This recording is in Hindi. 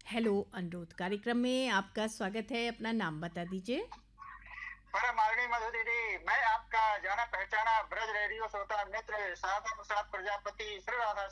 हेलो अनुरोध कार्यक्रम में आपका स्वागत है। अपना नाम बता दीजिए। परम आदरणीय मधु दीदी, मैं आपका जाना पहचाना ब्रज रेडियो श्रोता मित्र साधु प्रसाद प्रजापति श्री राधा